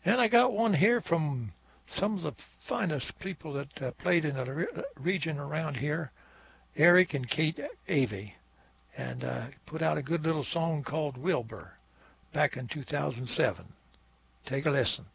And I got one here from some of the finest people that played in the region around here, Eric and Kate Avey, and put out a good little song called Wilbur back in 2007. Take a listen.